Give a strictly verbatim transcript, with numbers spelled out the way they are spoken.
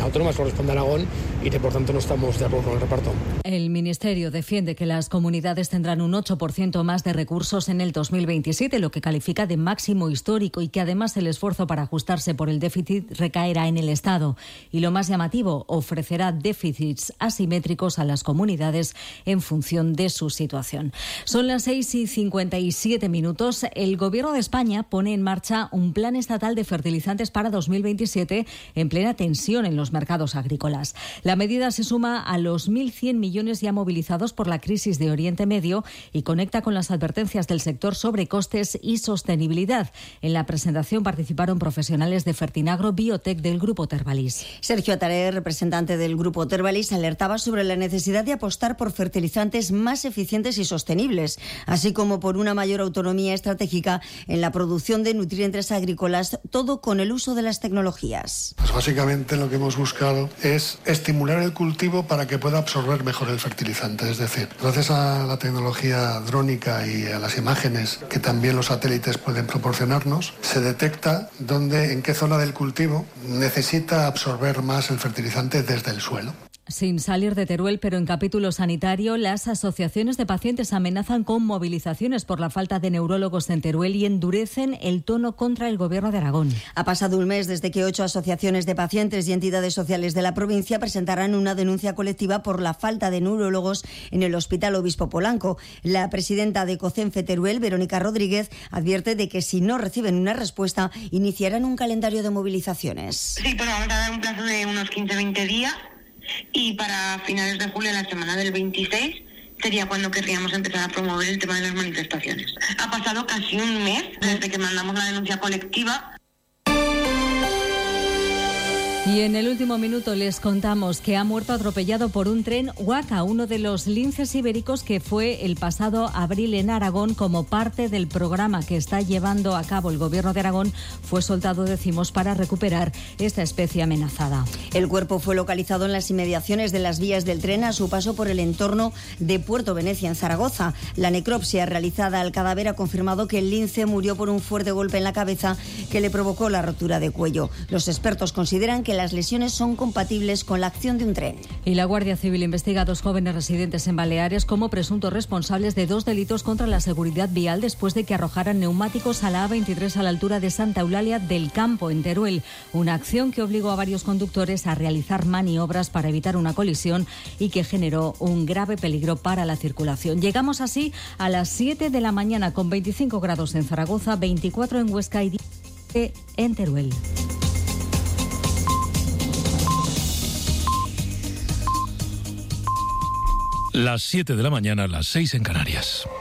autónomas, corresponde a Aragón y que por tanto no estamos de acuerdo con el reparto. El Ministerio defiende que las comunidades tendrán un ocho por ciento más de recursos en el dos mil veintisiete, lo que califica de máximo histórico, y que además el esfuerzo para ajustarse por el déficit recaerá en el Estado. Y lo más llamativo, ofrecerá déficits asimétricos a las comunidades en función de su situación. Son las seis y cincuenta y siete minutos. El Gobierno de España pone en marcha un plan estatal de fertilizantes para dos mil veintisiete en plena tensión en los mercados agrícolas. La medida se suma a los mil cien millones ya movilizados por la crisis de Oriente Medio y conecta con las advertencias del sector sobre costes y sostenibilidad. En la presentación participaron profesionales de Fertinagro Biotech del Grupo Tervalis. Sergio Ataré, representante del Grupo Tervalis, alertaba sobre la necesidad de apostar por fertilizantes más eficientes y sostenibles, así como por una mayor autonomía estratégica en la producción de nutrientes agrícolas, todo con el uso de las tecnologías. Pues básicamente lo que hemos buscado es estimular el cultivo para que pueda absorber mejor el fertilizante. Es decir, gracias a la tecnología drónica y a las imágenes que también los satélites pueden proporcionarnos, se detecta dónde, en qué zona del cultivo necesita absorber más el fertilizante desde el suelo. Sin salir de Teruel, pero en capítulo sanitario, las asociaciones de pacientes amenazan con movilizaciones por la falta de neurólogos en Teruel y endurecen el tono contra el Gobierno de Aragón. Ha pasado un mes desde que ocho asociaciones de pacientes y entidades sociales de la provincia presentaran una denuncia colectiva por la falta de neurólogos en el Hospital Obispo Polanco. La presidenta de COCENFE Teruel, Verónica Rodríguez, advierte de que si no reciben una respuesta, iniciarán un calendario de movilizaciones. Sí, pues vamos a dar un plazo de unos quince a veinte días. Y para finales de julio, la semana del veintiséis, sería cuando querríamos empezar a promover el tema de las manifestaciones. Ha pasado casi un mes desde que mandamos la denuncia colectiva. Y en el último minuto les contamos que ha muerto atropellado por un tren Huaca, uno de los linces ibéricos que fue el pasado abril en Aragón como parte del programa que está llevando a cabo el Gobierno de Aragón. Fue soltado, decimos, para recuperar esta especie amenazada. El cuerpo fue localizado en las inmediaciones de las vías del tren a su paso por el entorno de Puerto Venecia, en Zaragoza. La necropsia realizada al cadáver ha confirmado que el lince murió por un fuerte golpe en la cabeza que le provocó la rotura de cuello. Los expertos consideran que las lesiones son compatibles con la acción de un tren. Y la Guardia Civil investiga a dos jóvenes residentes en Baleares como presuntos responsables de dos delitos contra la seguridad vial después de que arrojaran neumáticos a la A veintitrés a la altura de Santa Eulalia del Campo, en Teruel. Una acción que obligó a varios conductores a realizar maniobras para evitar una colisión y que generó un grave peligro para la circulación. Llegamos así a las siete de la mañana con veinticinco grados en Zaragoza, veinticuatro en Huesca y diez en Teruel. Las siete de la mañana, las seis en Canarias.